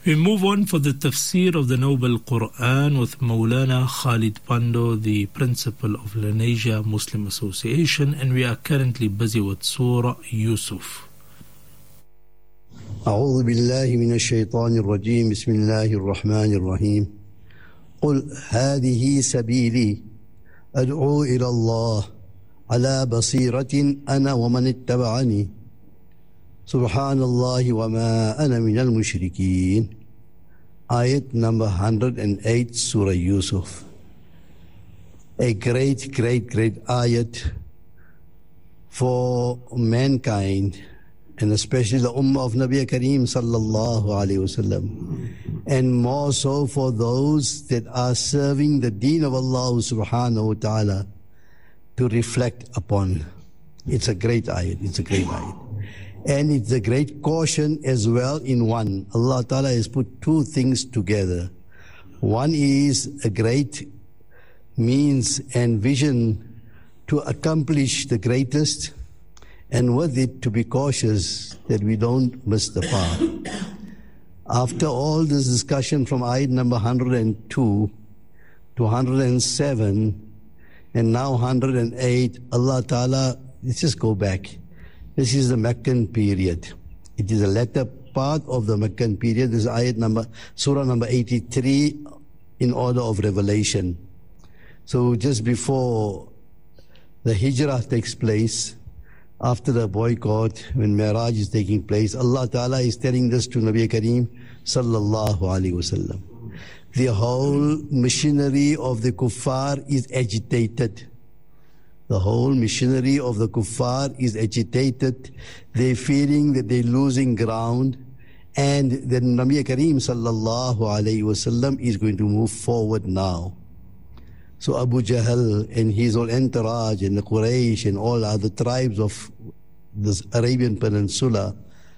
We move on for the tafsir of the Noble Quran with Maulana Khalid Pando, the principal of Lenasia Muslim Association, and we are currently busy with Surah Yusuf. أعوذ بالله من الشيطان الرجيم بسم الله الرحمن الرحيم قل هذه سبيلي أدعو إلى الله على بصيرة أنا ومن اتبعني سبحان الله وما أنا من المشركين. Ayat number 108, Surah Yusuf. A great ayat for mankind, and especially the Ummah of Nabi Kareem sallallahu alayhi wasallam, and more so for those that are serving the deen of Allah subhanahu wa ta'ala to reflect upon. It's a great ayat, And it's a great caution as well in one. Allah Ta'ala has put two things together. One is a great means and vision to accomplish the greatest, and with it to be cautious that we don't miss the path. After all this discussion from ayat number 102 to 107 and now 108, Allah Ta'ala, let's just go back. This is the Meccan period. It is the latter part of the Meccan period. This is Surah number 83 in order of revelation. So just before the Hijrah takes place, after the boycott, when Mi'raj is taking place, Allah Ta'ala is telling this to Nabi Kareem sallallahu alayhi wasallam. The whole machinery of the kuffar is agitated. The whole machinery of the kuffar is agitated. They're feeling that they're losing ground, and that Nabi Kareem sallallahu alayhi wasallam is going to move forward now. So Abu Jahl and his whole entourage and the Quraysh and all other tribes of this Arabian Peninsula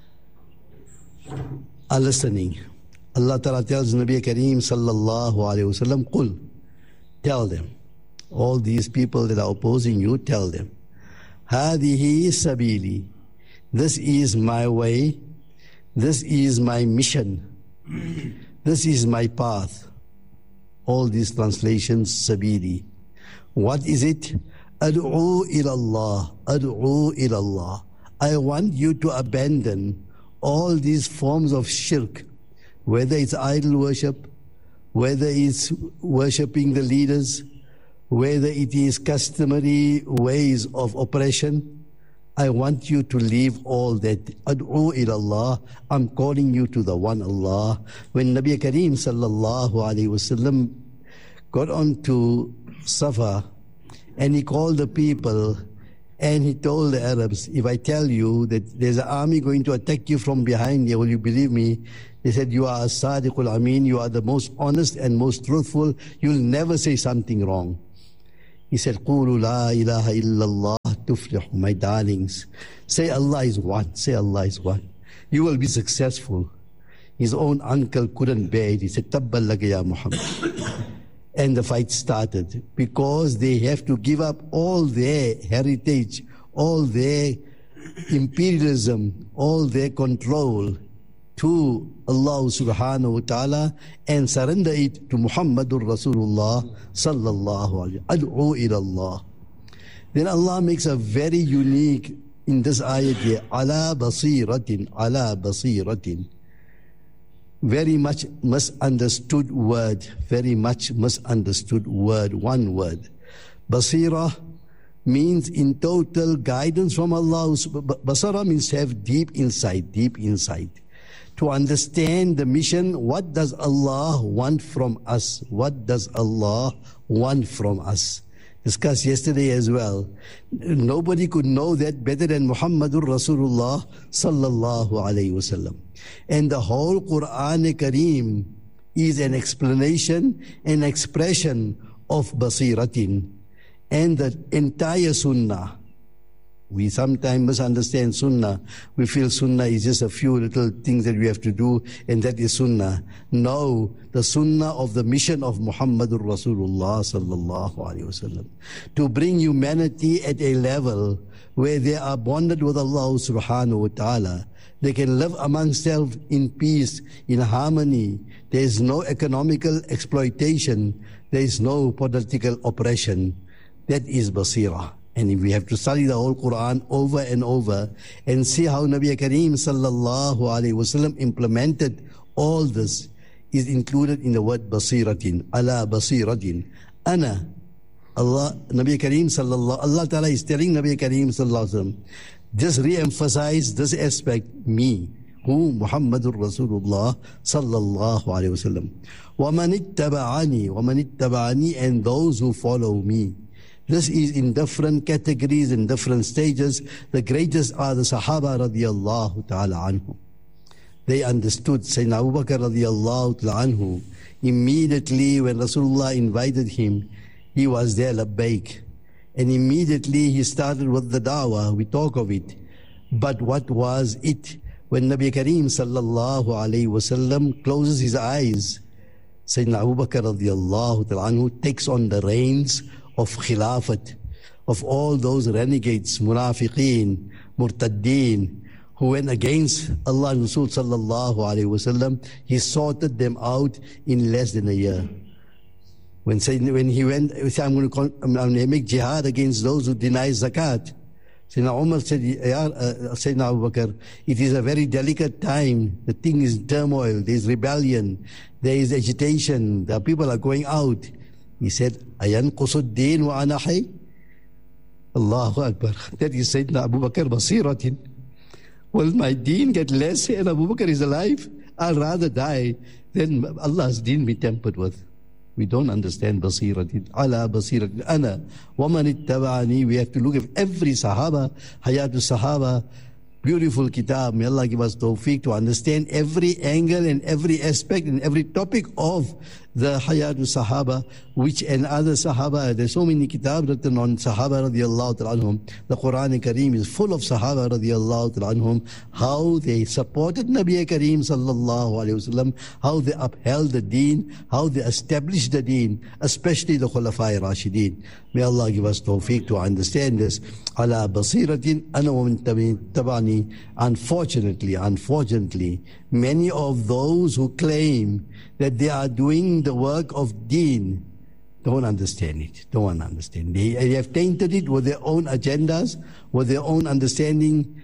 are listening. Allah Ta'ala tells Nabi Kareem sallallahu alayhi wasallam, Qul, tell them, all these people that are opposing you, tell them, Hadihi sabili, this is my way, this is my mission, this is my path. All these translations, sabili. What is it? Ad'u ilallah, ad'u ilallah. I want you to abandon all these forms of shirk, whether it's idol worship, whether it's worshipping the leaders, whether it is customary ways of oppression. I want you to leave all that. Ad'u ilallah, I'm calling you to the one Allah. When Nabi Kareem sallallahu alayhi wasallam got on to Safa and he called the people and he told the Arabs, if I tell you that there's an army going to attack you from behind here, will you believe me? They said, you are as-sadiqul ameen, you are the most honest and most truthful, you'll never say something wrong. He said, Qulu la ilaha illallah tuflihu, my darlings. Say Allah is one, say Allah is one. You will be successful. His own uncle couldn't bear it. He said, Tabbal laka ya Muhammad. And the fight started because they have to give up all their heritage, all their imperialism, all their control to Allah subhanahu wa ta'ala and surrender it to Muhammadur Rasulullah sallallahu alayhi wa sallam. Ad'u ilallah. Then Allah makes a very unique in this ayat here, ala basiratin, ala basiratin. Very much misunderstood word, very much misunderstood word, one word. Basira means in total guidance from Allah. Basara means to have deep insight, to understand the mission. What does Allah want from us? What does Allah want from us? Discussed yesterday as well. Nobody could know that better than Muhammadur Rasulullah sallallahu alayhi wasallam. And the whole Quran Kareem is an explanation, an expression of basiratin. And the entire Sunnah, We sometimes misunderstand Sunnah. We feel Sunnah is just a few little things that we have to do, and that is Sunnah. No, the Sunnah of the mission of Muhammadur Rasulullah sallallahu alaihi wasallam, to bring humanity at a level where they are bonded with Allah subhanahu wa ta'ala. They can live amongst themselves in peace, in harmony. There is no economical exploitation. There is no political oppression. That is Basira. And if we have to study the whole Quran over and over and see how Nabi Kareem sallallahu alayhi wasallam implemented all this, is included in the word Basiratin, ala Basiratin, ana. Allah Ta'ala is telling Nabi Kareem sallallahu alayhi wasallam, just re-emphasize this aspect, me, who Muhammadur Rasulullah sallallahu alayhi wasallam. وَمَنِ اتَّبَعَنِي, and those who follow me. This is in different categories, in different stages. The greatest are the Sahaba radiyallahu ta'ala anhu. They understood. Sayyidina Abu Bakr radiyallahu ta'ala anhu, immediately when Rasulullah invited him, he was there, labbaik. And immediately he started with the da'wah. We talk of it. But what was it? When Nabi Kareem sallallahu alayhi wasallam closes his eyes, Sayyidina Abu Bakr radiyallahu ta'ala anhu takes on the reins of Khilafat, of all those renegades, munafiqeen, murtaddeen, who went against Allah and Rasul sallallahu alayhi wasallam. He sorted them out in less than a year. When he went, he said, I'm going to make jihad against those who deny zakat. Sayyidina Umar said, Sayyidina Abu Bakr, it is a very delicate time. The thing is turmoil, there is rebellion, there is agitation, the people are going out. He said, Ayan Qusuddin wa ana hay? Allahu Akbar. That is Sayyidina Abu Bakr Basiratin. Will my deen get less and Abu Bakr is alive? I'll rather die than Allah's deen be tempered with. We don't understand Basiratin. Ala Basiratin. Ana. Waman ittaba'ani. We have to look at every Sahaba, Hayatul Sahaba, beautiful kitab. May Allah give us tawfiq to understand every angle and every aspect and every topic of the Hayatul Sahaba, which and other Sahaba. There's so many kitab written on Sahaba radiyallahu ta'ala anhum. The Quran Kareem is full of Sahaba radiyallahu ta'ala anhum, how they supported Nabi Kareem sallallahu alayhi wasallam, how they upheld the deen, how they established the deen, especially the Khulafai Rashideen. May Allah give us tawfiq to understand this. Ala basiratin ana wa min tabani. Unfortunately, many of those who claim that they are doing the work of deen don't understand it. They have tainted it with their own agendas, with their own understanding.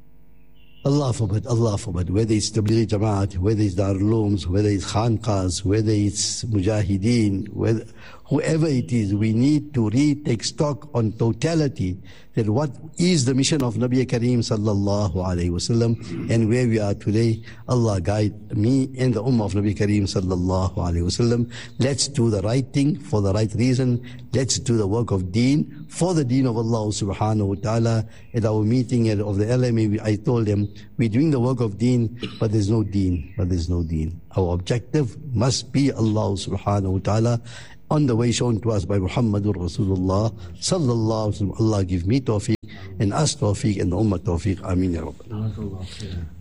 Allah forbid, whether it's Tablighi Jamaat, whether it's Darul Ulooms, whether it's Khanqahs, whether it's Mujahideen, whoever it is, we need to take stock on totality, that what is the mission of Nabi Kareem sallallahu alayhi wasallam and where we are today. Allah guide me and the ummah of Nabi Kareem sallallahu alayhi wasallam. Let's do the right thing for the right reason. Let's do the work of deen for the deen of Allah subhanahu wa ta'ala. At our meeting of the LMA, I told them, we're doing the work of deen, but there's no deen. Our objective must be Allah subhanahu wa ta'ala, on the way shown to us by Muhammadur Rasulullah sallallahu alaihi wasallam. Allah give me tawfiq and us tawfiq and the ummah tawfiq. Ameen ya Rabbal.